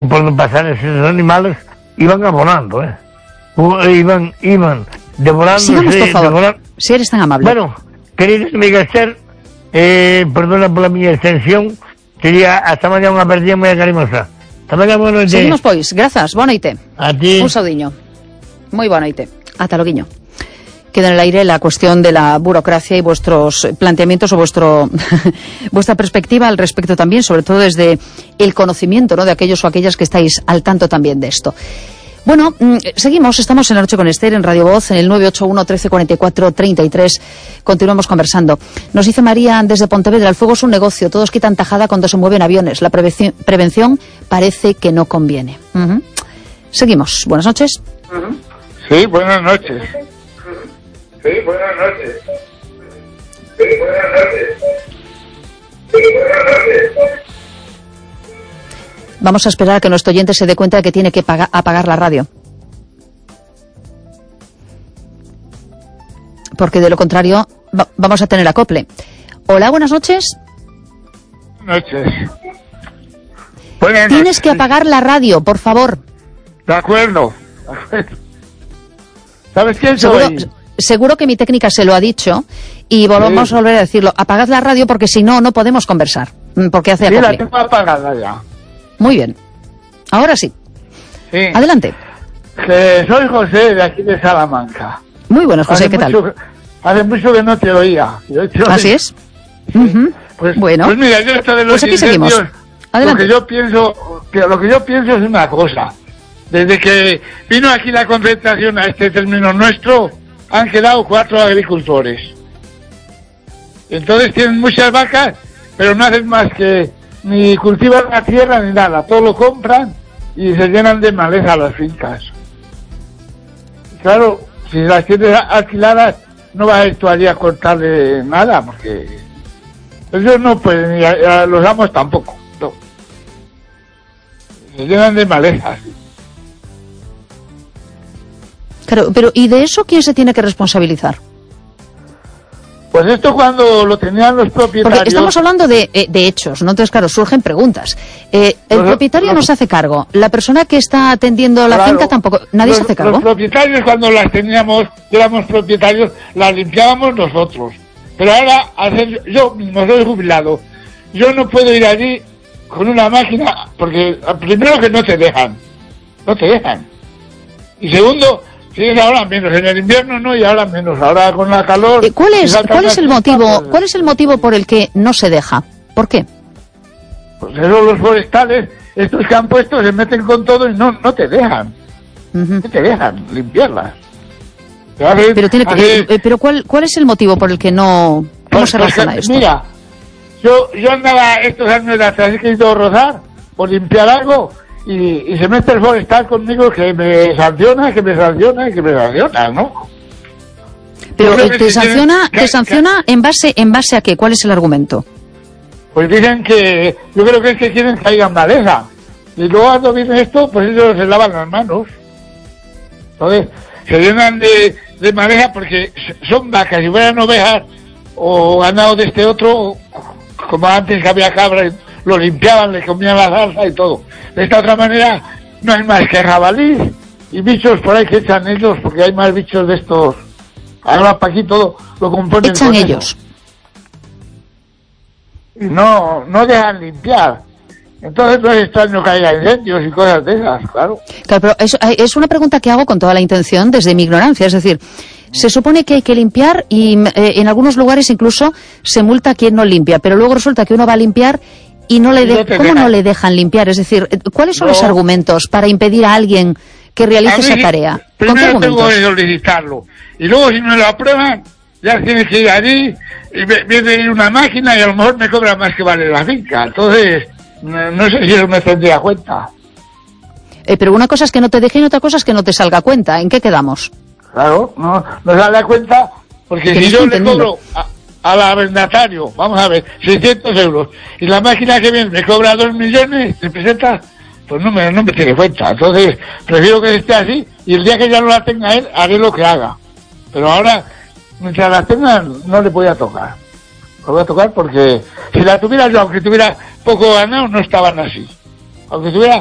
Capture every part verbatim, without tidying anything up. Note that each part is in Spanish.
por no pasar esos animales, iban abonando, ¿eh? Iban, iban devorando. Sigamos, por favor, devorar... si eres tan amable. Bueno, querida amiga Esther, eh, perdona por la mi extensión, sería hasta mañana unha partida moi carimosa. Hasta mañana, boa noite. Seguimos, pois, grazas, boa noite. A ti. Un saudiño. Moi boa noite. Ata loguiño. Queda en el aire la cuestión de la burocracia y vuestros planteamientos o vuestro vuestra perspectiva al respecto también, sobre todo desde el conocimiento, ¿no?, de aquellos o aquellas que estáis al tanto también de esto. Bueno, seguimos, estamos en La Noche con Esther, en Radio Voz, en el nueve ocho uno, trece cuarenta y cuatro, treinta y tres. Continuamos conversando. Nos dice María desde Pontevedra: el fuego es un negocio, todos quitan tajada cuando se mueven aviones. La prevención, prevención parece que no conviene. Uh-huh. Seguimos. Buenas noches. Uh-huh. Sí, buenas noches. Sí, buenas noches. Sí, buenas noches. Sí, buenas noches. Vamos a esperar a que nuestro oyente se dé cuenta de que tiene que pagar, apagar la radio. Porque de lo contrario va, vamos a tener acople. Hola, buenas noches. Buenas noches. Buenas Tienes noches. que apagar la radio, por favor. De acuerdo. ¿Sabes quién Seguro, soy? seguro que mi técnica se lo ha dicho y volvemos Sí. a volver a decirlo. Apagad la radio porque si no, no podemos conversar. Porque hace Sí, la acople. tengo apagada ya. Muy bien. Ahora sí. Sí. Adelante. Que soy José, de aquí de Salamanca. Muy buenas, José, Hace ¿qué tal? mucho, hace mucho que no te oía. Yo te Así oí. es. Ujú. Pues, Bueno. pues mira, yo esto de los Pues aquí seguimos. incendios, Adelante. Lo que yo pienso, que lo que yo pienso es una cosa. Desde que vino aquí la concentración a este término nuestro, han quedado cuatro agricultores. Entonces tienen muchas vacas, pero no hacen más que ni cultivan la tierra ni nada. Todo lo compran y se llenan de maleza las fincas. Claro, si las tienes alquiladas, no vas a ir tú allí a cortarle nada, porque ellos no pueden, y a, a los amos tampoco. No. Se llenan de malezas. Claro, pero ¿y de eso quién se tiene que responsabilizar? Pues esto cuando lo tenían los propietarios... Porque estamos hablando de, eh, de hechos, ¿no? Entonces, claro, surgen preguntas. Eh, el Los- propietario los- no se hace cargo. La persona que está atendiendo la Claro, finca tampoco... ¿Nadie los, se hace cargo? Los propietarios, cuando las teníamos, éramos propietarios, las limpiábamos nosotros. Pero ahora, al ser- yo mismo soy jubilado, yo no puedo ir allí con una máquina, porque primero que no te dejan, no te dejan. Y segundo, si es ahora menos, en el invierno no, y ahora menos, ahora con la calor... Eh, ¿Cuál si es, saltan cuál las es el fincas, motivo? pues- ¿Cuál es el motivo por el que no se deja? ¿Por qué? Pues eso, los forestales, estos que han puesto, se meten con todo y no, no te dejan, Ujú. no te dejan limpiarlas. Te hacen- Pero tiene que, hacen- eh, pero ¿cuál, ¿cuál es el motivo por el que no... ¿Cómo Pues, se pues, razona esto? Mira, yo, yo andaba estos años de atrás, he querido rozar o limpiar algo y, y se mete el forestal conmigo que me sanciona, que me sanciona y que me sanciona, ¿no? Pero yo creo eh, que te si sanciona, tienen- te que- sanciona en base, en base a qué? ¿Cuál es el argumento? Pues dicen que, yo creo que es que quieren que haya maleza. Y luego cuando viene esto, pues ellos se lavan las manos. Entonces, se llenan de, de maleza porque son vacas, si fueran ovejas o ganado de este otro, como antes que había cabras, lo limpiaban, le comían la salsa y todo. De esta otra manera, no hay más que jabalís y bichos por ahí que echan ellos, porque hay más bichos de estos. Ahora para aquí todo lo componen Echan con eso. ellos. Y no, no dejan limpiar. Entonces no es extraño que haya incendios y cosas de esas, claro. Claro, pero es, es una pregunta que hago con toda la intención desde mi ignorancia. Es decir, se supone que hay que limpiar y eh, en algunos lugares incluso se multa a quien no limpia, pero luego resulta que uno va a limpiar y no le Y no de- te ¿cómo dejan. no le dejan limpiar? Es decir, eh, ¿cuáles son No. los argumentos para impedir a alguien que A realice mí, esa tarea? ¿Con qué primero tengo argumentos? que solicitarlo. Y luego si me lo aprueban, ya tienes que ir allí y ve- viene una máquina y a lo mejor me cobra más que vale la finca. Entonces, no, no sé si eso me tendría cuenta. Eh, pero una cosa es que no te dejen y otra cosa es que no te salga a cuenta. ¿En qué quedamos? Claro, no, no se da cuenta, porque Que si no yo estoy le entendiendo. cobro a- al arrendatario, vamos a ver, seiscientos euros, y la máquina que viene me cobra dos millones, se presenta, pues no me, no me tiene cuenta. Entonces, prefiero que esté así, y el día que ya no la tenga él, haré lo que haga. Pero ahora, mientras la tenga, no le voy a tocar. Lo voy a tocar porque si la tuviera yo, aunque tuviera poco ganado, no estaban así. Aunque tuviera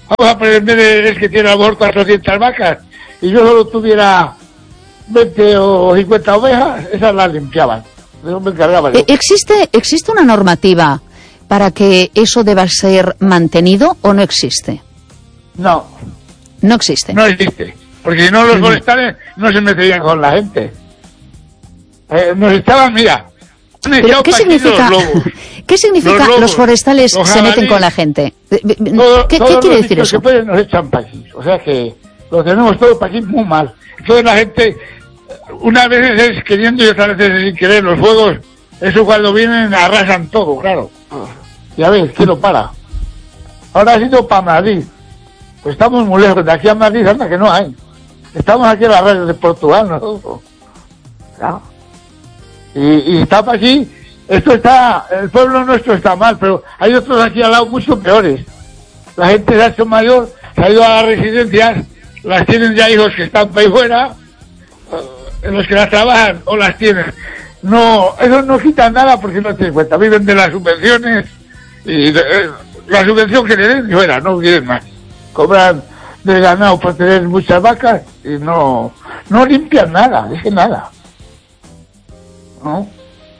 Vamos a poner, en vez de el que tiene a lo mejor cuatrocientas vacas, y yo solo tuviera veinte o cincuenta ovejas, esas las limpiaban. Yo me encargaba yo. ¿Existe, ¿Existe una normativa para que eso deba ser mantenido o no existe? No. No existe. No existe. Porque si no, los forestales no se meterían con la gente. Eh, nos estaban, mira... ¿Pero qué significa, los ¿qué significa los, lobos, los forestales los se meten jabalíes, con la gente? Todo, ¿Qué, ¿qué quiere decir eso? Que pueden nos echan para aquí. O sea que lo tenemos todo para aquí muy mal. Entonces la gente, unas veces es queriendo y otras veces sin querer, los fuegos, eso cuando vienen arrasan todo, claro. Ya ves, ¿quién lo para? Ahora ha sido para Madrid. Pues estamos muy lejos. De aquí a Madrid, anda que no hay. Estamos aquí en la radio de Portugal nosotros. Claro. Y, y está para aquí, esto está, el pueblo nuestro está mal, pero hay otros aquí al lado mucho peores. La gente se ha hecho mayor, se ha ido a las residencias, las tienen ya hijos que están para ahí fuera, en los que las trabajan o las tienen. No, eso no quita nada porque no tienen cuenta, viven de las subvenciones y de, eh, la subvención que le den y fuera, no quieren más. Cobran de ganado por tener muchas vacas y no, no limpian nada, es que nada. ¿No?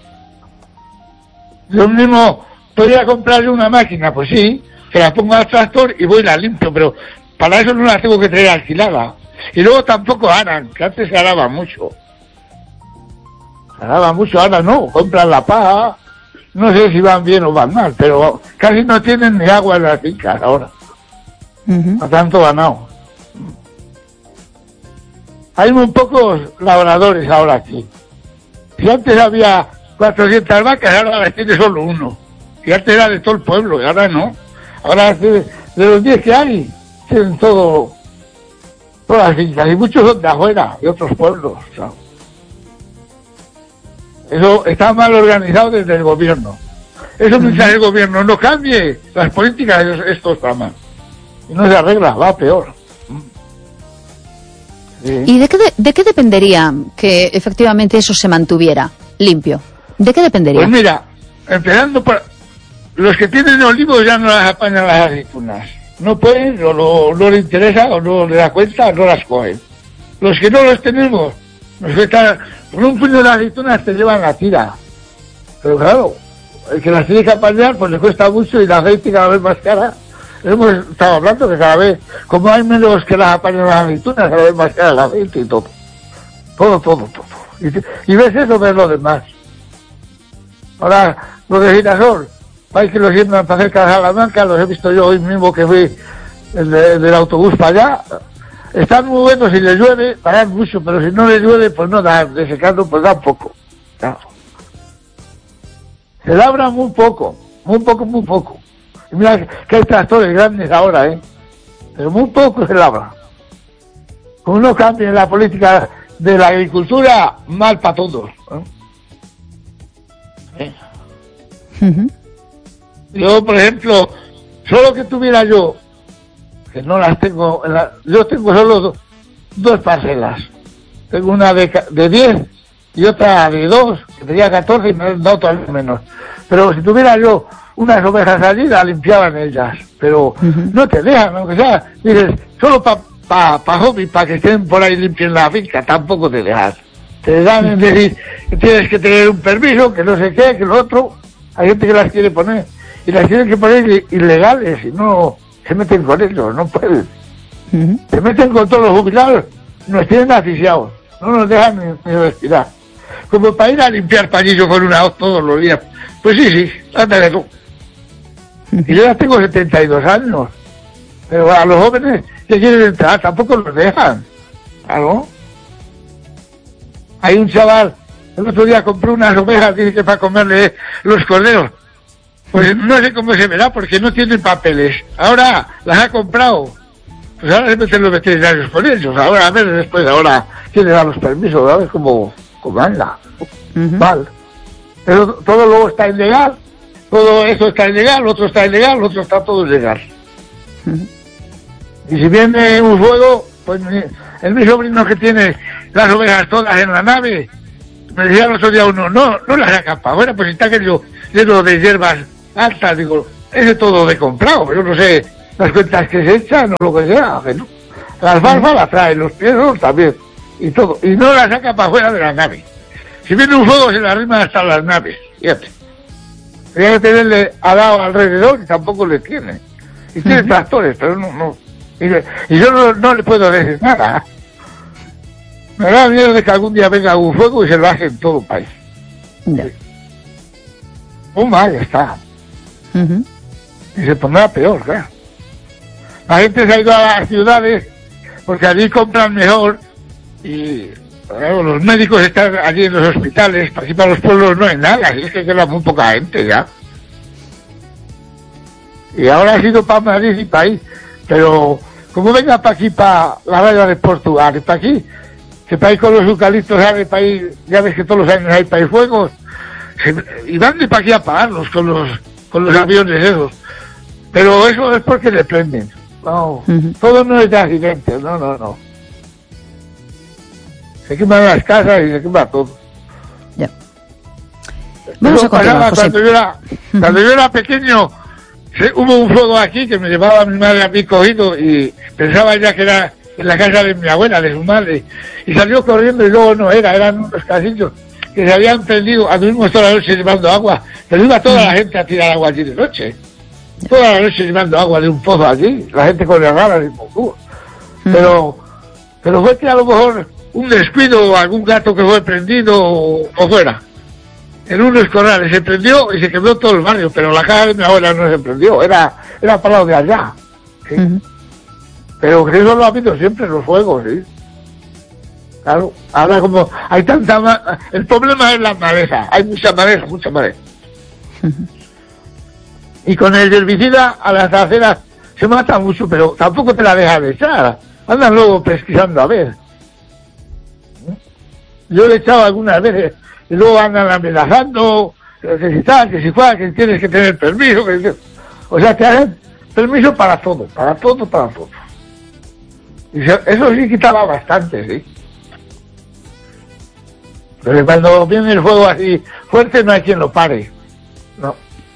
Yo mismo podría comprarle una máquina, pues sí, que la pongo al tractor y voy y la limpio, pero para eso no la tengo que traer alquilada. Y luego tampoco aran, que antes se araba mucho. Se araba mucho, ahora no, compran la paja, no sé si van bien o van mal, pero casi no tienen ni agua en las fincas ahora. Uh-huh. A tanto ganado. Hay muy pocos labradores ahora aquí. Si antes había cuatrocientas vacas, ahora las tiene solo uno. Y antes era de todo el pueblo, y ahora no. Ahora de, de los diez que hay, tienen todo, todas las fincas. Y muchos son de afuera, de otros pueblos. ¿Sabes? Eso está mal organizado desde el gobierno. Eso mientras el gobierno no cambie las políticas, esto está mal. Y no se arregla, va peor. Sí. ¿Y de qué, de, de qué dependería que efectivamente eso se mantuviera limpio? ¿De qué dependería? Pues mira, empezando por... Los que tienen olivos ya no las apañan las aceitunas. No pueden, o no, no les interesa, o no les da cuenta, o no las cogen. Los que no los tenemos, nos cuesta... Con un puño de aceitunas te llevan la tira. Pero claro, el que las tiene que apañar, pues le cuesta mucho y la aceite cada vez más cara. Hemos estado hablando que cada vez, como hay menos que las apañan las aceitunas, cada vez más cara el aceite y todo. Todo, todo, todo. Y, y ves eso, ves lo demás. Ahora, los de girasol, hay que los siembran para cerca de Salamanca, los he visto yo hoy mismo que fui el de, del autobús para allá. Están muy buenos si les llueve, dan mucho, pero si no les llueve, pues no dan, de secando, pues dan poco. Claro. Se labran muy poco, muy poco, muy poco. Y mira que hay tractores grandes ahora, ¿eh? Pero muy poco se labra. Como no cambien la política de la agricultura, mal para todos. ¿Eh? ¿Eh? Uh-huh. Yo, por ejemplo, solo que tuviera yo, que no las tengo, en la, yo tengo solo do, dos parcelas. Tengo una de, de diez y otra de dos, que tenía catorce y me han dado todavía menos. Pero si tuviera yo unas ovejas allí, las limpiaban ellas, pero uh-huh. no te dejan, aunque sea, dices, solo para pa, pa hobby, para que estén por ahí limpien la finca, tampoco te dejas. Te dan en decir que tienes que tener un permiso, que no sé qué, que lo otro. Hay gente que las quiere poner, y las tienen que poner ilegales, y no se meten con ellos, no pueden. Uh-huh. Se meten con todos los jubilados, nos tienen asfixiados, no nos dejan ni, ni respirar. Como para ir a limpiar pañillo con una hoz todos los días. Pues sí, sí, ándale tú. Y yo ya tengo setenta y dos años. Pero a los jóvenes que quieren entrar tampoco los dejan. Claro. Hay un chaval, el otro día compró unas ovejas, dice que para comerle los corderos. Pues no sé cómo se verá porque no tienen papeles. Ahora las ha comprado. Pues ahora se meten los veterinarios con ellos. Ahora a ver después, ahora quién le da los permisos, a ver cómo, cómo anda. Uh-huh. Mal. Pero todo luego está ilegal. Todo eso está ilegal, otro está ilegal, otro está todo ilegal. Uh-huh. Y si viene un fuego, pues mi, el mi sobrino que tiene las ovejas todas en la nave, me decía el otro día uno, no, no las sacan para afuera, pues está aquello lleno de hierbas altas, digo, ese todo de comprado, yo no sé las cuentas que se echan o lo que sea, que no. La alfalfa la trae, los piedros también, y todo, y no la saca para afuera de la nave. Si viene un fuego se la arrima hasta las naves, fíjate. Tenía que tenerle al lado alrededor y tampoco le tiene. Y tiene uh-huh. tractores, pero no, no. Y, y yo no, no le puedo decir nada. Me da miedo de que algún día venga un fuego y se lo hace en todo el país. No. Muy mal está. Uh-huh. Y se pondrá peor, claro. La gente se ha ido a las ciudades porque allí compran mejor y claro, los médicos están allí en los hospitales. Aquí para los pueblos no hay nada, es que queda muy poca gente ya. Y ahora ha sido para Madrid y país, pero como venga para aquí, para la raya de Portugal y para aquí, que para ir con los eucaliptos sale para ir, ya ves que todos los años hay para ir fuegos, se, y van de para aquí a pagarlos con los con los aviones esos. Pero eso es porque le prenden. No, uh-huh. todo no es de accidentes, no, no, no. Se queman las casas y se quema todo. Ya. Vamos a continuar, José. Cuando yo era, uh-huh. cuando yo era pequeño, se, hubo un fuego aquí que me llevaba a mi madre a mí cogido y pensaba ya que era en la casa de mi abuela, de su madre, y salió corriendo y luego no era, eran unos casillos que se habían prendido, anduvimos toda la noche llevando agua, pero iba toda la gente a tirar agua allí de noche. Toda la noche llevando agua de un pozo allí, la gente con las ganas y con cubo. Pero, pero fue que a lo mejor un descuido o algún gato que fue prendido o, o fuera. En unos corrales se prendió y se quemó todo el barrio, pero la casa de mi abuela no se prendió, era, era para lo de allá. ¿Sí? Uh-huh. Pero eso lo ha habido siempre los fuegos, ¿sí? Claro, ahora como hay tanta... Ma- el problema es la maleza, hay mucha maleza, mucha maleza. Uh-huh. Y con el herbicida a las aceras se mata mucho, pero tampoco te la deja de echar. Andan luego pesquisando a ver. Yo le he echado algunas veces y luego andan amenazando, que si tal, que si fuera, que tienes que tener permiso. Que... O sea, te hacen permiso para todo, para todo, para todo. Y se... eso sí quitaba bastante, sí. Pero cuando viene el fuego así fuerte no hay quien lo pare. No.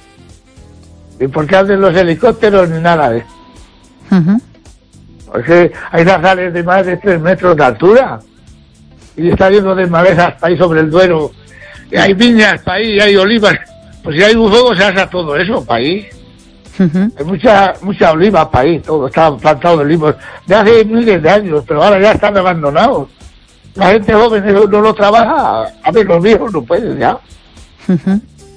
Y porque anden los helicópteros ni nada de eso. Uh-huh. Porque hay zarzales de más de tres metros de altura. Y está lleno de malezas para ahí sobre el Duero. Y hay viñas para ahí, y hay olivas. Pues si hay un fuego se asa todo eso para ahí. Uh-huh. Hay mucha mucha oliva para ahí, todo. Está plantado de olivos de hace miles de años, pero ahora ya están abandonados. La gente joven eso no lo trabaja. A ver, los viejos no pueden ya. Uh-huh.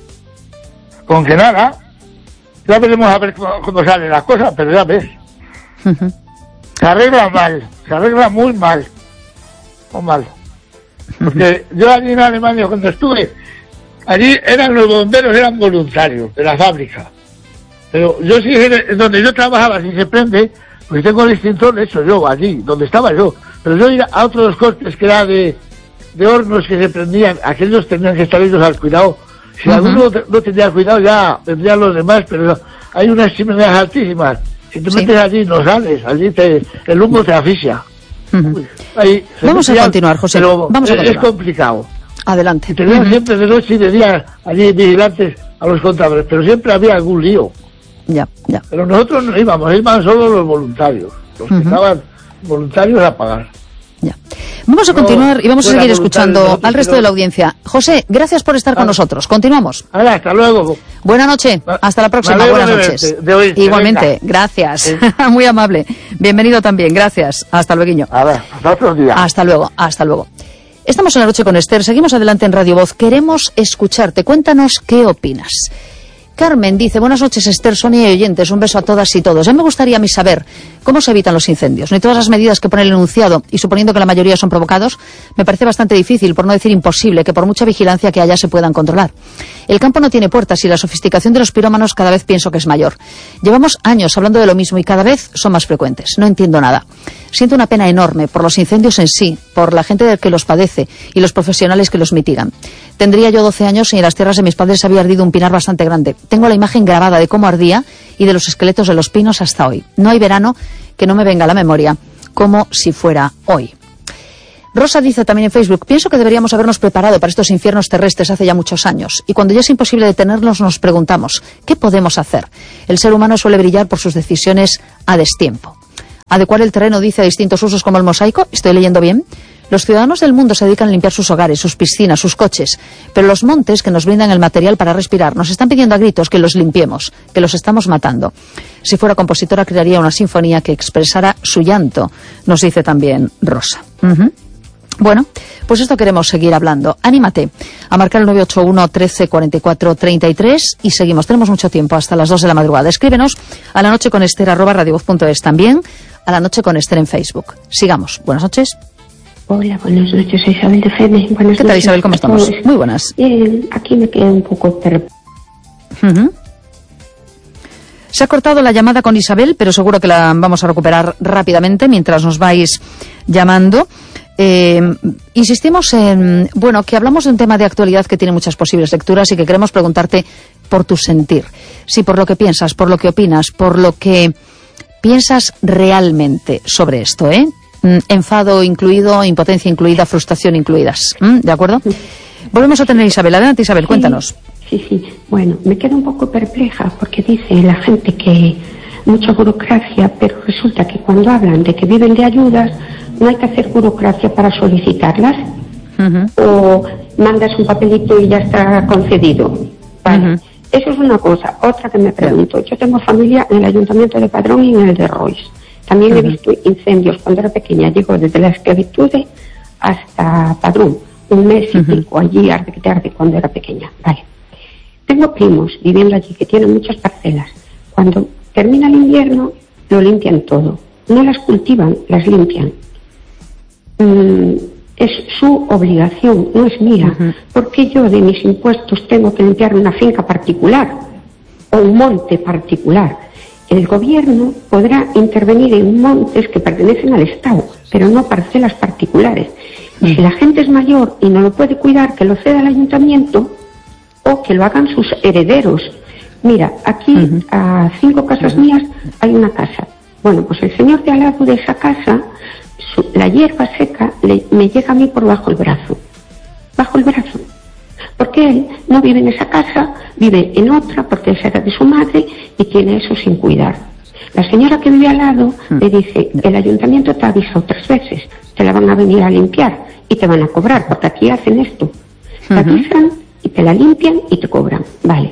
Con que nada. Ya veremos a ver cómo, cómo salen las cosas, pero ya ves. Uh-huh. Se arregla mal, se arregla muy mal. Muy mal. Porque uh-huh. yo allí en Alemania, cuando estuve, allí eran los bomberos, eran voluntarios de la fábrica. Pero yo sí, donde yo trabajaba, si se prende, pues tengo el extintor hecho yo, allí, donde estaba yo. Pero yo iba a otros cortes que era de, de hornos que se prendían, aquellos tenían que estar ellos al cuidado. Si uh-huh. alguno no tenía cuidado ya vendrían los demás, pero hay unas chimeneas altísimas. Si te sí. metes allí no sales, allí te, el humo te asfixia. Uh-huh. Ahí, Vamos a continuar, José. Pero Vamos a es complicado. Adelante. Y tenían uh-huh. siempre de noche y de día allí vigilantes a los contadores, pero siempre había algún lío. Ya, ya. Pero nosotros no íbamos, iban solo los voluntarios, los uh-huh. que estaban voluntarios a pagar. Ya. Vamos a continuar y vamos a seguir escuchando al resto de la audiencia. José, gracias por estar con nosotros. Continuamos. Ahora, hasta luego. Buena noche. Hasta la próxima. Buenas noches. De oírte, igualmente. Venga. Gracias. Sí. Muy amable. Bienvenido también. Gracias. Hasta luego. A ver, hasta otro día. Hasta luego. Hasta luego. Estamos en La Noche con Esther. Seguimos adelante en Radio Voz. Queremos escucharte. Cuéntanos qué opinas. Carmen dice, buenas noches Esther, Sonia y oyentes, un beso a todas y todos. Ya me gustaría a mí saber cómo se evitan los incendios. Ni todas las medidas que pone el enunciado, y suponiendo que la mayoría son provocados, me parece bastante difícil, por no decir imposible, que por mucha vigilancia que haya se puedan controlar. El campo no tiene puertas y la sofisticación de los pirómanos cada vez pienso que es mayor. Llevamos años hablando de lo mismo y cada vez son más frecuentes. No entiendo nada. Siento una pena enorme por los incendios en sí, por la gente que los padece y los profesionales que los mitigan. Tendría yo doce años y en las tierras de mis padres había ardido un pinar bastante grande. Tengo la imagen grabada de cómo ardía y de los esqueletos de los pinos hasta hoy. No hay verano que no me venga a la memoria como si fuera hoy. Rosa dice también en Facebook, pienso que deberíamos habernos preparado para estos infiernos terrestres hace ya muchos años, y cuando ya es imposible detenernos nos preguntamos, ¿qué podemos hacer? El ser humano suele brillar por sus decisiones a destiempo. Adecuar el terreno, dice, a distintos usos como el mosaico, ¿estoy leyendo bien? Los ciudadanos del mundo se dedican a limpiar sus hogares, sus piscinas, sus coches, pero los montes que nos brindan el material para respirar nos están pidiendo a gritos que los limpiemos, que los estamos matando. Si fuera compositora crearía una sinfonía que expresara su llanto, nos dice también Rosa. Uh-huh. Bueno, pues esto queremos seguir hablando. Anímate a marcar el nueve ocho uno, trece, cuarenta y cuatro, treinta y tres y seguimos. Tenemos mucho tiempo, hasta las dos de la madrugada. Escríbenos a la noche con Esther arroba radiovoz punto es, también a la noche con Esther en Facebook. Sigamos. Buenas noches. Hola, buenas noches. Soy Isabel de Fene. Buenas ¿Qué tal, Isabel? ¿Cómo estamos? Muy buenas. Bien, aquí me quedé un poco per... Uh-huh. Se ha cortado la llamada con Isabel, pero seguro que la vamos a recuperar rápidamente mientras nos vais llamando. Eh, insistimos en, bueno, que hablamos de un tema de actualidad que tiene muchas posibles lecturas y que queremos preguntarte por tu sentir. Sí, por lo que piensas, por lo que opinas, por lo que piensas realmente sobre esto, ¿eh? Enfado incluido, impotencia incluida, frustración incluidas. ¿Mm? ¿De acuerdo? Volvemos a tener a Isabel. Adelante, Isabel, sí, cuéntanos. Sí, sí. Bueno, me quedo un poco perpleja porque dice la gente que mucha burocracia, pero resulta que cuando hablan de que viven de ayudas, no hay que hacer burocracia para solicitarlas. Uh-huh. O mandas un papelito y ya está concedido. Vale. Uh-huh. Eso es una cosa. Otra que me pregunto. Yo tengo familia en el Ayuntamiento de Padrón y en el de Rois. También uh-huh. he visto incendios cuando era pequeña. Llego desde la esclavitud hasta Padrón. Un mes y uh-huh. pico allí, arde que te arde, cuando era pequeña. Vale. Tengo primos viviendo allí que tienen muchas parcelas. Cuando termina el invierno, lo limpian todo. No las cultivan, las limpian. Mm, es su obligación, no es mía. Uh-huh. ¿Por qué yo de mis impuestos tengo que limpiar una finca particular o un monte particular? El gobierno podrá intervenir en montes que pertenecen al Estado, pero no parcelas particulares. Y uh-huh. si la gente es mayor y no lo puede cuidar, que lo ceda al ayuntamiento o que lo hagan sus herederos. Mira, aquí uh-huh. a cinco casas uh-huh. mías hay una casa. Bueno, pues el señor de al lado de esa casa, su, la hierba seca le, me llega a mí por bajo el brazo. Bajo el brazo. Porque él no vive en esa casa, vive en otra, porque esa era de su madre y tiene eso sin cuidar. La señora que vive al lado uh-huh. le dice, el ayuntamiento te ha avisado tres veces, te la van a venir a limpiar y te van a cobrar, porque aquí hacen esto. Te uh-huh. avisan y te la limpian y te cobran. Vale.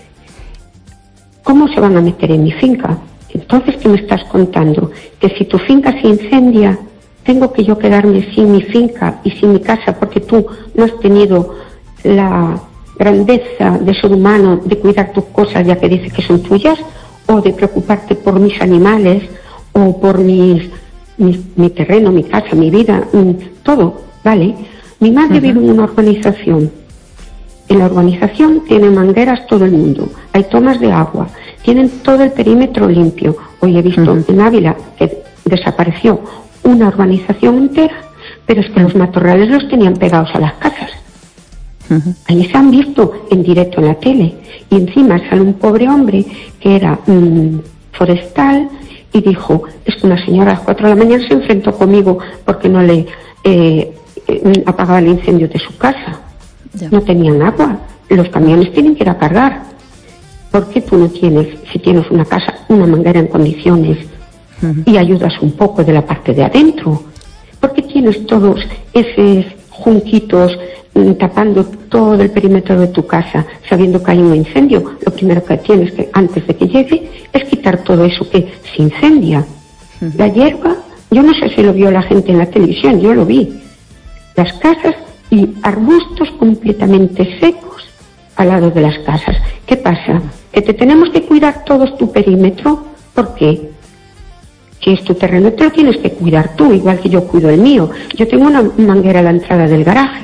¿Cómo se van a meter en mi finca? Entonces, ¿qué me estás contando? Que si tu finca se incendia, tengo que yo quedarme sin mi finca y sin mi casa porque tú no has tenido la grandeza de ser humano de cuidar tus cosas ya que dices que son tuyas, o de preocuparte por mis animales o por mis, mis, mi terreno, mi casa, mi vida, todo, ¿vale? Mi madre uh-huh. vive en una urbanización. En la urbanización tiene mangueras todo el mundo, hay tomas de agua, tienen todo el perímetro limpio. Hoy he visto uh-huh. en Ávila que desapareció una urbanización entera, pero es que uh-huh. los matorrales los tenían pegados a las casas. Uh-huh. Ahí se han visto en directo en la tele. Y encima sale un pobre hombre que era um, forestal y dijo, es que una señora a las cuatro de la mañana se enfrentó conmigo porque no le eh, eh, apagaba el incendio de su casa. Ya. No tenían agua, los camiones tienen que ir a cargar. ¿Por qué tú no tienes, si tienes una casa, una manguera en condiciones uh-huh. y ayudas un poco de la parte de adentro? ¿Por qué tienes todos esos junquitos mm, tapando todo el perímetro de tu casa sabiendo que hay un incendio? Lo primero que tienes que, antes de que llegue, es quitar todo eso que se incendia. Uh-huh. La hierba, yo no sé si lo vio la gente en la televisión, yo lo vi. Las casas y arbustos completamente secos al lado de las casas. ¿Qué pasa? ¿Que te tenemos que cuidar todo tu perímetro? ¿Por qué? Si es tu terreno, te lo tienes que cuidar tú, igual que yo cuido el mío. Yo tengo una manguera a la entrada del garaje.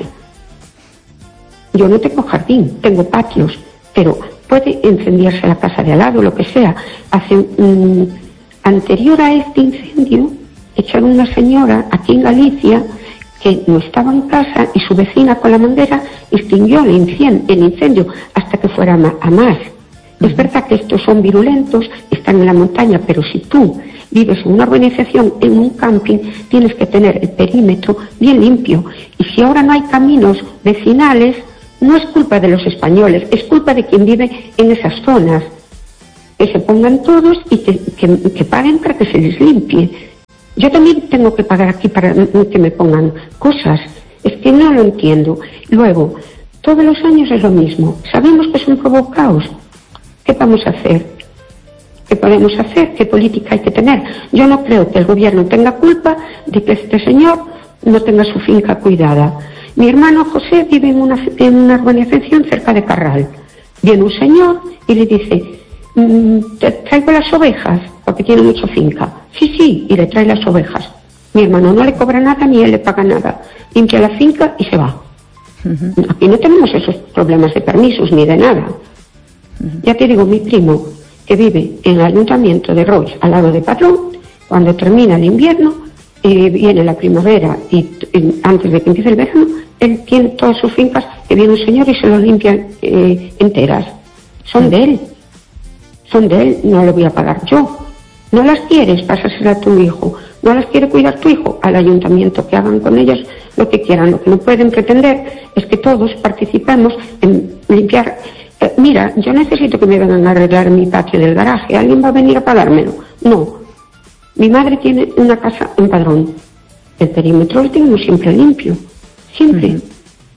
Yo no tengo jardín, tengo patios, pero puede incendiarse la casa de al lado, lo que sea. Hace um, anterior a este incendio, echaron una señora aquí en Galicia que no estaba en casa y su vecina con la manguera extinguió el incendio, el incendio hasta que fuera a más. Uh-huh. Es verdad que estos son virulentos, están en la montaña, pero si tú vives en una urbanización, en un camping, tienes que tener el perímetro bien limpio. Y si ahora no hay caminos vecinales, no es culpa de los españoles, es culpa de quien vive en esas zonas. Que se pongan todos y que, que, que paguen para que se les limpie. Yo también tengo que pagar aquí para que me pongan cosas. Es que no lo entiendo. Luego, todos los años es lo mismo. Sabemos que son provocados. ¿Qué vamos a hacer? ¿Qué podemos hacer? ¿Qué política hay que tener? Yo no creo que el gobierno tenga culpa de que este señor no tenga su finca cuidada. Mi hermano José vive en una, en una urbanización cerca de Carral. Viene un señor y le dice, ¿te traigo las ovejas? Porque tiene mucha finca. Sí, sí, y le trae las ovejas. Mi hermano no le cobra nada ni él le paga nada. Limpia la finca y se va. Uh-huh. Aquí no tenemos esos problemas de permisos ni de nada. Uh-huh. Ya te digo, mi primo, que vive en el ayuntamiento de Roig, al lado de Padrón, cuando termina el invierno, eh, viene la primavera y, y antes de que empiece el verano, él tiene todas sus fincas, que viene un señor y se lo limpia eh, enteras. Son uh-huh. de él. Son de él, no lo voy a pagar yo. No las quieres, pásasela a tu hijo. No las quiere cuidar tu hijo, al ayuntamiento, que hagan con ellas lo que quieran. Lo que no pueden pretender es que todos participemos en limpiar. Eh, mira, yo necesito que me vengan a arreglar mi patio del garaje. ¿Alguien va a venir a pagármelo? No. Mi madre tiene una casa en Padrón. El perímetro lo tenemos siempre limpio. Siempre. Uh-huh.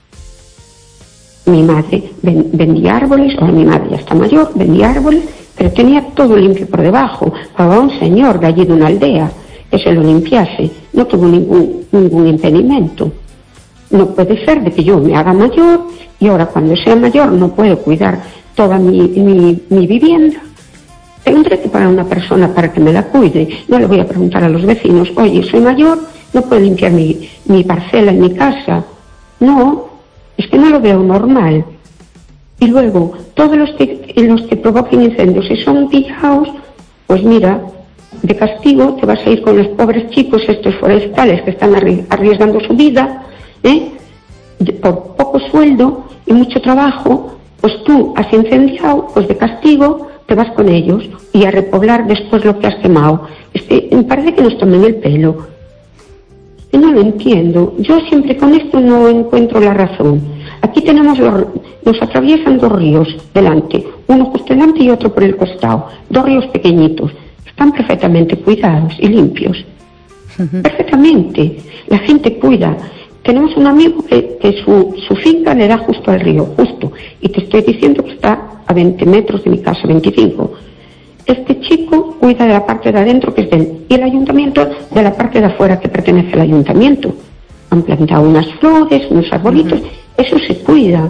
Mi madre ven, vendía árboles, ahora mi madre ya está mayor, vendía árboles, pero tenía todo limpio por debajo. Pagaba un señor de allí de una aldea que se lo limpiase. No tuvo ningún, ningún impedimento. No puede ser de que yo me haga mayor y ahora cuando sea mayor no puedo cuidar toda mi, mi, mi vivienda. Tendré que pagar a una persona para que me la cuide. No le voy a preguntar a los vecinos, oye, soy mayor, no puedo limpiar mi, mi parcela en mi casa. No, es que no lo veo normal. Y luego, todos los que, los que provoquen incendios, si son pillados, pues mira, de castigo te vas a ir con los pobres chicos estos forestales que están arriesgando su vida, ¿eh? De, por poco sueldo y mucho trabajo, pues tú has incendiado, pues de castigo te vas con ellos y a repoblar después lo que has quemado. Es que me parece que nos tomen el pelo. Y no lo entiendo. Yo siempre con esto no encuentro la razón. Aquí tenemos los, nos atraviesan dos ríos delante, uno justo delante y otro por el costado, dos ríos pequeñitos. Están perfectamente cuidados y limpios. Uh-huh. Perfectamente. La gente cuida. Tenemos un amigo que, que su, su finca le da justo al río, justo. Y te estoy diciendo que está a veinte metros de mi casa, veinticinco. Este chico cuida de la parte de adentro, que es de él, y el ayuntamiento de la parte de afuera, que pertenece al ayuntamiento. Han plantado unas flores, unos arbolitos, uh-huh. Eso se cuida.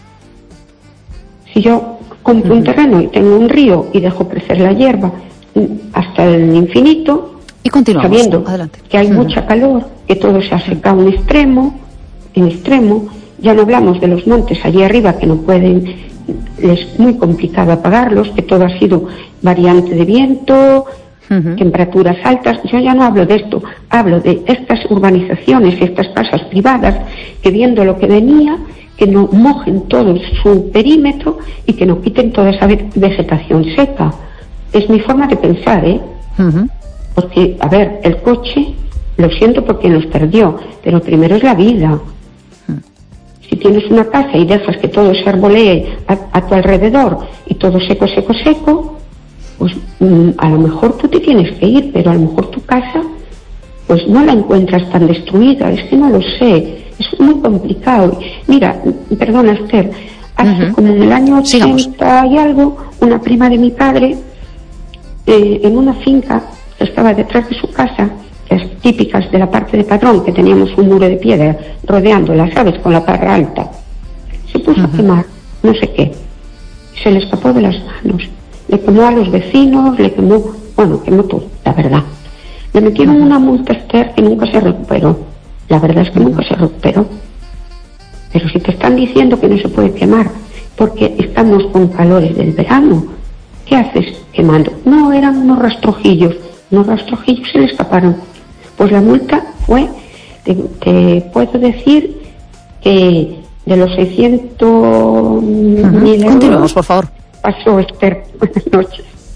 Si yo compro uh-huh. un terreno y tengo un río y dejo crecer la hierba hasta el infinito, y continuamos, sabiendo adelante. Que hay uh-huh. mucha calor, que todo se ha secado en extremo, en extremo, ya no hablamos de los montes allí arriba que no pueden, es muy complicado apagarlos, que todo ha sido variante de viento, uh-huh. temperaturas altas. Yo ya no hablo de esto, hablo de estas urbanizaciones y estas casas privadas que viendo lo que venía, que no mojen todo su perímetro y que no quiten toda esa vegetación seca. Es mi forma de pensar, ¿eh? Uh-huh. Porque, a ver, el coche, lo siento por quien los perdió, pero primero es la vida. Uh-huh. Si tienes una casa y dejas que todo se arbolee a, a tu alrededor y todo seco, seco, seco, pues mm, a lo mejor tú te tienes que ir, pero a lo mejor tu casa, pues no la encuentras tan destruida. Es que no lo sé, es muy complicado. Mira, perdona Esther, hace uh-huh. como en el año ochenta Sigamos. Y algo, una prima de mi padre, eh, en una finca que estaba detrás de su casa, que es típicas de la parte de Padrón, que teníamos un muro de piedra rodeándola, ¿sabes?, con la parra alta, se puso uh-huh. a quemar no sé qué, se le escapó de las manos, le quemó a los vecinos, le quemó, bueno, quemó todo, la verdad. Le metieron uh-huh. una multa, Esther, que nunca se recuperó. La verdad es que uh-huh. nunca se recuperó. Pero si te están diciendo que no se puede quemar porque estamos con calores del verano, ¿qué haces quemando? No, eran unos rastrojillos, unos rastrojillos se le escaparon. Pues la multa fue, te, te puedo decir que de los seiscientos mil uh-huh. euros. Continuemos, por favor. Pasó, Esther. Buenas noches.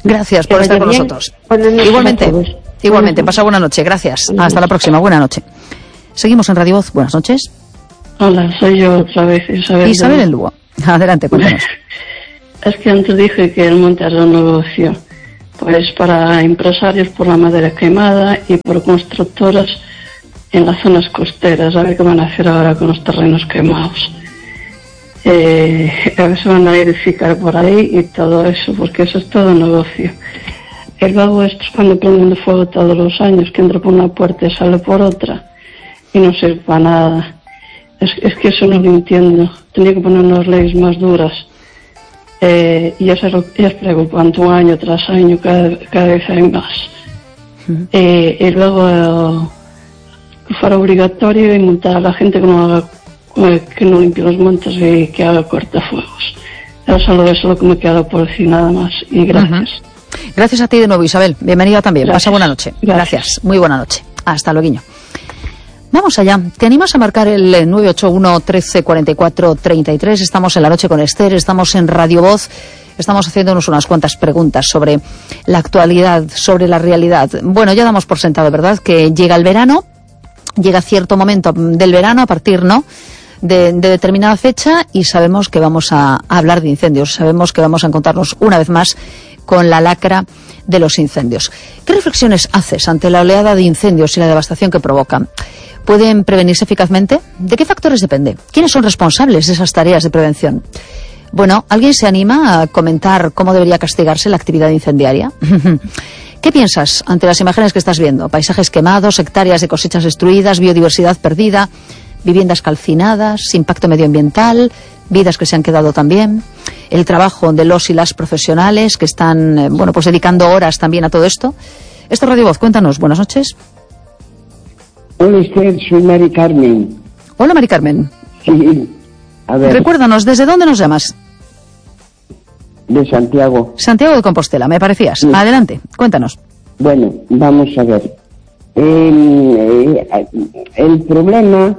Gracias por estar con bien. nosotros. Igualmente, igualmente. Pasa buena noche. Gracias. Buenas Hasta noches. La próxima. Buena noche. Seguimos en Radio Voz. Buenas noches. Hola, soy yo otra vez, Isabel. Isabel en Lugo. Adelante, cuéntanos. Es que antes dije que el monte era un negocio, pues para empresarios por la madera quemada y por constructoras en las zonas costeras. A ver qué van a hacer ahora con los terrenos quemados. Eh, a ver si van a edificar por ahí y todo eso, porque eso es todo un negocio. El vago esto es cuando prenden de fuego todos los años, que entra por una puerta y sale por otra, y no sirve para nada. Es, es que eso no lo entiendo. Tenía que poner unas leyes más duras. Eh, y eso es, lo, es preocupante, un año tras año, cada, cada vez hay más. Uh-huh. Eh, y luego eh, que fuera obligatorio y multar a la gente que no haga, que no limpie los montes y que haga cortafuegos. Era solo eso lo que me queda por decir, nada más. Y gracias. Uh-huh. Gracias a ti de nuevo, Isabel. Bienvenida también. Gracias. Pasa buena noche. Gracias. Gracias. Muy buena noche. Hasta luego. Vamos allá. ¿Te animas a marcar el nueve ocho uno, trece, cuarenta y cuatro, treinta y tres? Estamos en La Noche con Esther, estamos en Radio Voz, estamos haciéndonos unas cuantas preguntas sobre la actualidad, sobre la realidad. Bueno, ya damos por sentado, ¿verdad?, que llega el verano, llega cierto momento del verano, a partir, ¿no?, de, de determinada fecha, y sabemos que vamos a, a hablar de incendios, sabemos que vamos a encontrarnos una vez más con la lacra de los incendios. ¿Qué reflexiones haces ante la oleada de incendios y la devastación que provocan? ¿Pueden prevenirse eficazmente? ¿De qué factores depende? ¿Quiénes son responsables de esas tareas de prevención? Bueno, ¿alguien se anima a comentar cómo debería castigarse la actividad incendiaria? ¿Qué piensas ante las imágenes que estás viendo? Paisajes quemados, hectáreas de cosechas destruidas, biodiversidad perdida, viviendas calcinadas, impacto medioambiental, vidas que se han quedado también, el trabajo de los y las profesionales que están, bueno, pues dedicando horas también a todo esto. Esto es Radio Voz, cuéntanos. Buenas noches. Hola, Esther, soy Mari Carmen. Hola, Mari Carmen. Sí, a ver. Recuérdanos, ¿desde dónde nos llamas? De Santiago. Santiago de Compostela, me parecías. Sí. Adelante, cuéntanos. Bueno, vamos a ver. Eh, eh, el problema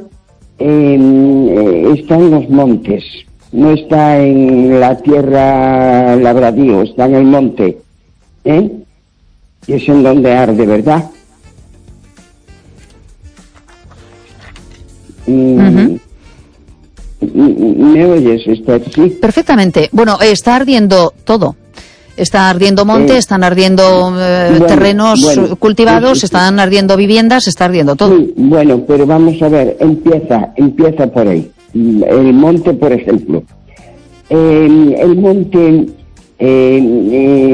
eh, está en los montes, no está en la tierra labradío, está en el monte, ¿eh? Y es en donde arde, ¿verdad? Uh-huh. ¿Me oyes, Esther? Sí. Perfectamente. Bueno, está ardiendo todo. Está ardiendo monte, eh, están ardiendo eh, bueno, terrenos bueno, cultivados, sí, sí, están ardiendo viviendas, está ardiendo todo. Sí, bueno, pero vamos a ver, empieza, empieza por ahí. El monte, por ejemplo. Eh, el monte, eh,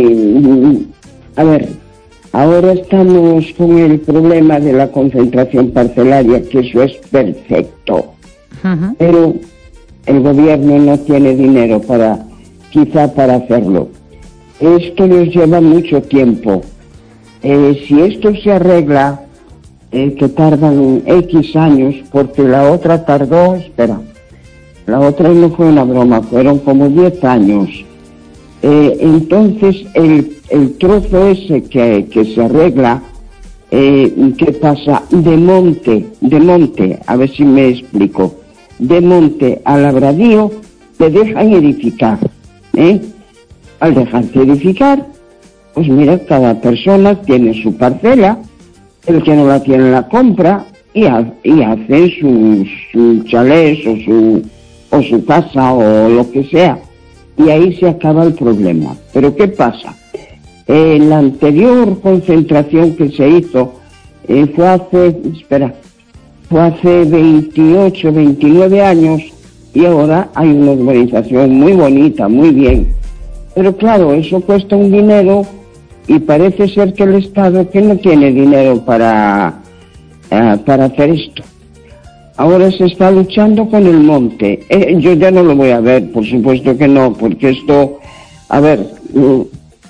eh, a ver, ahora estamos con el problema de la concentración parcelaria, que eso es perfecto. Uh-huh. Pero el gobierno no tiene dinero para, quizá para hacerlo. Esto nos lleva mucho tiempo. Eh, si esto se arregla, eh, que tardan X años, porque la otra tardó, espera, la otra no fue una broma, fueron como diez años. Eh, entonces, el, el trozo ese que, que se arregla, eh, ¿qué pasa? De monte, de monte, a ver si me explico, de monte a labradío, te dejan edificar, ¿eh? Al dejarse edificar, pues mira, cada persona tiene su parcela, el que no la tiene la compra y, ha, y hace su, su chalés o su, o su casa o lo que sea. Y ahí se acaba el problema. Pero ¿qué pasa? Eh, la anterior concentración que se hizo eh, fue hace, espera, fue hace veintiocho, veintinueve años y ahora hay una urbanización muy bonita, muy bien. Pero claro, eso cuesta un dinero y parece ser que el Estado que no tiene dinero para, uh, para hacer esto. Ahora se está luchando con el monte. Eh, yo ya no lo voy a ver, por supuesto que no, porque esto, a ver, uh,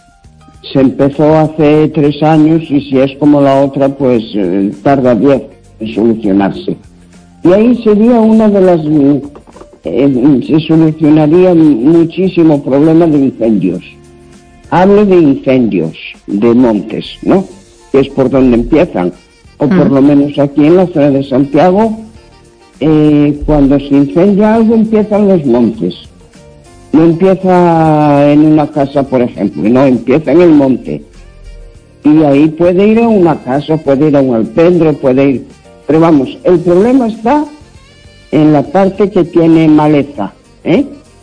se empezó hace tres años y si es como la otra, pues uh, tarda diez en solucionarse. Y ahí sería una de las... Uh, Eh, se solucionaría muchísimo problema de incendios. Hablo de incendios de montes, ¿no? Que es por donde empiezan. O por mm. lo menos aquí en la zona de Santiago, eh, cuando se incendia algo empiezan los montes. No empieza en una casa, por ejemplo, no, empieza en el monte. Y ahí puede ir a una casa, puede ir a un alpendro, puede ir... Pero vamos, el problema está en la parte que tiene maleza, ¿eh?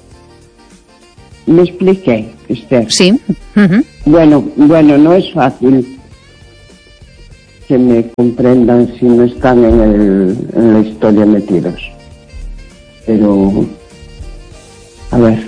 ¿Me expliqué, Esther? Sí. Uh-huh. Bueno, bueno, no es fácil que me comprendan si no están en, el, en la historia metidos. Pero, a ver,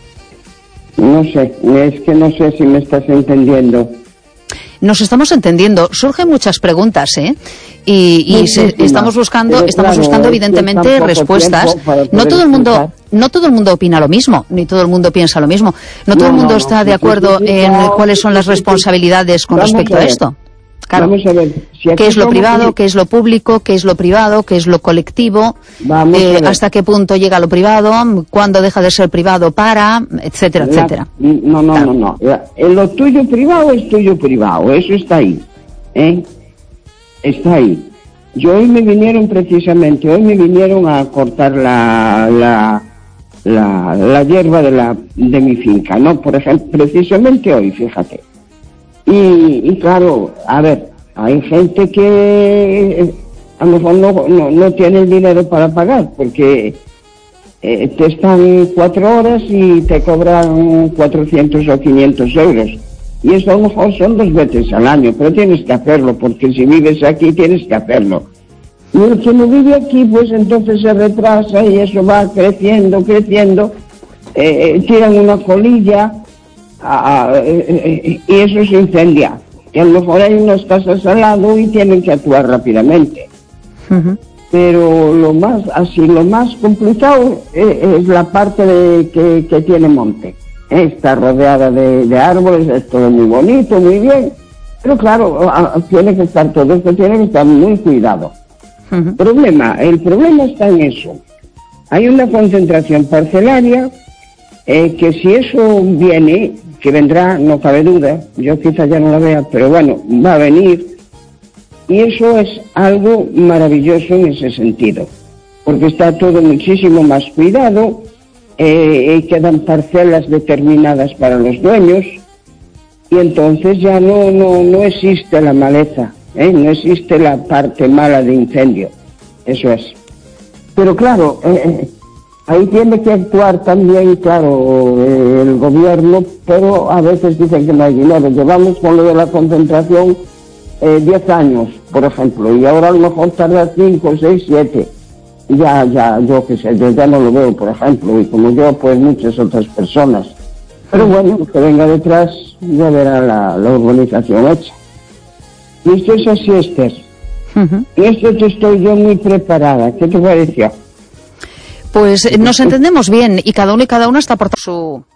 no sé, es que no sé si me estás entendiendo. Nos estamos entendiendo. Surgen muchas preguntas, ¿eh? Y, y se, estamos buscando, Pero estamos claro, buscando evidentemente respuestas. No todo el mundo, explicar. no todo el mundo opina lo mismo, ni todo el mundo piensa lo mismo. No, no todo el mundo no, está no, de acuerdo sí, sí, sí, en no, cuáles son las responsabilidades con Vamos respecto a, a esto. Claro. Vamos a ver, si ¿Qué es lo privado? que... ¿Qué es lo público? ¿Qué es lo privado? ¿Qué es lo colectivo? Vamos eh, a ver. ¿Hasta qué punto llega lo privado? ¿Cuándo deja de ser privado para? Etcétera, La... etcétera. No, no, claro. no, no. La... Lo tuyo privado es tuyo privado. Eso está ahí. ¿Eh? Está ahí. Yo hoy me vinieron precisamente, hoy me vinieron a cortar la, la, la, la hierba de la, de mi finca, ¿no? Por ejemplo, precisamente hoy, fíjate. Y, y claro, a ver, hay gente que a lo mejor no, no, no tiene el dinero para pagar, porque eh, te están cuatro horas y te cobran cuatrocientos o quinientos euros. Y eso a lo mejor son dos veces al año, pero tienes que hacerlo, porque si vives aquí tienes que hacerlo. Y el que no vive aquí, pues entonces se retrasa y eso va creciendo, creciendo, eh, tiran una colilla a, a, eh, y eso se incendia. Y a lo mejor hay unas casas al lado y tienen que actuar rápidamente. Uh-huh. Pero lo más, así, lo más complicado es, es la parte de, que, que tiene monte. Está rodeada de, de árboles, es todo muy bonito, muy bien, pero claro, a, a, tiene que estar todo esto, tiene que estar muy cuidado. Uh-huh. Problema, el problema está en eso. Hay una concentración parcelaria eh, que si eso viene, que vendrá, no cabe duda, yo quizá ya no la vea, pero bueno, va a venir, y eso es algo maravilloso en ese sentido, porque está todo muchísimo más cuidado. Eh, quedan parcelas determinadas para los dueños y entonces ya no no no existe la maleza, ¿eh? No existe la parte mala de incendio, eso es. Pero claro, eh, ahí tiene que actuar también, claro, eh, el gobierno, pero a veces dicen que no hay dinero. Llevamos con lo de la concentración eh, diez años, por ejemplo, y ahora a lo mejor tarda cinco, seis, siete. Ya, ya, yo qué sé, yo ya no lo veo, por ejemplo, y como yo, pues muchas otras personas. Pero bueno, que venga detrás, ya verá la, la urbanización hecha. Y esto es así, Esther. Uh-huh. Y esto estoy yo muy preparada. ¿Qué te pareció? Pues nos entendemos bien, y cada uno y cada una está aportando su...